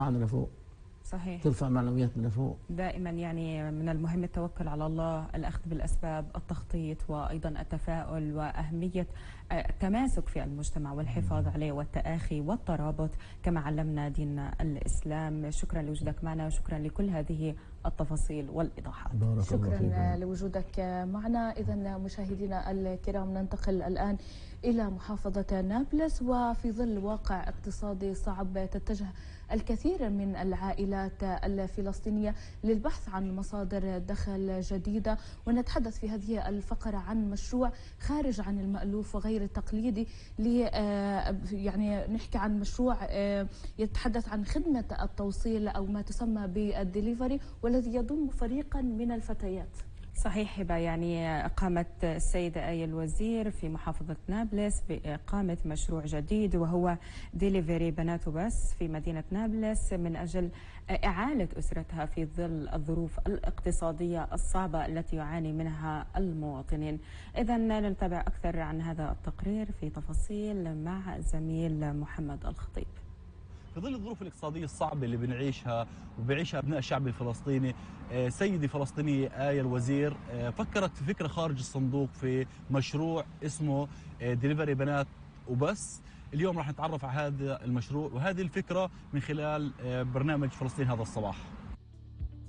معنا لفوق، صحيح. ترفع معنوياتنا لفوق. دائما يعني من المهم التوكل على الله، الأخذ بالأسباب، التخطيط، وأيضا التفاؤل، وأهمية التماسك في المجتمع والحفاظ عليه والتآخي والترابط كما علمنا ديننا الإسلام. شكرا لوجودك معنا، وشكرا لكل هذه التفاصيل والإيضاحات. شكرا لوجودك معنا. إذا مشاهدينا الكرام، ننتقل الآن إلى محافظة نابلس، وفي ظل واقع اقتصادي صعب تتجه الكثير من العائلات الفلسطينية للبحث عن مصادر دخل جديدة، ونتحدث في هذه الفقرة عن مشروع خارج عن المألوف وغير التقليدي. يعني نحكي عن مشروع يتحدث عن خدمة التوصيل أو ما تسمى بالدليفري، والذي يضم فريقا من الفتيات. صحيح هبة، يعني قامت السيدة آية الوزير في محافظة نابلس بإقامة مشروع جديد، وهو ديليفري بنات وبس في مدينة نابلس، من أجل إعالة أسرتها في ظل الظروف الاقتصادية الصعبة التي يعاني منها المواطنين. إذا نتابع أكثر عن هذا التقرير في تفاصيل مع زميل محمد الخطيب. في ظل الظروف الاقتصادية الصعبة اللي بنعيشها وبيعيشها أبناء الشعب الفلسطيني، سيدة فلسطينية آية الوزير فكرت في فكرة خارج الصندوق في مشروع اسمه ديليفري بنات وبس. اليوم راح نتعرف على هذا المشروع وهذه الفكرة من خلال برنامج فلسطين هذا الصباح.